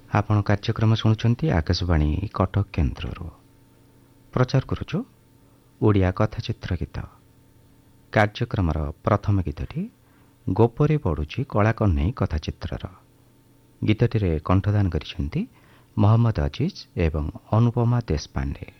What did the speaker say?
ଆପଣ କାର୍ଯ୍ୟକ୍ରମ ଶୁଣୁଛନ୍ତି ଆକାଶବାଣୀ କଟକ କେନ୍ଦ୍ରରୁ। ପ୍ରଚାର କରୁଛୁ ଓଡ଼ିଆ କଥାଚିତ୍ର ଗୀତ। କାର୍ଯ୍ୟକ୍ରମର ପ୍ରଥମ ଗୀତଟି ଗୋପରେ ପଡ଼ୁଛି କଳାକହ୍ନେଇ କଥାଚିତ୍ରର। ଗୀତଟିରେ କଣ୍ଠଦାନ କରିଛନ୍ତି ମହମ୍ମଦ ଅଜିଜ୍ ଏବଂ ଅନୁପମା ଦେଶପାଣ୍ଡେ।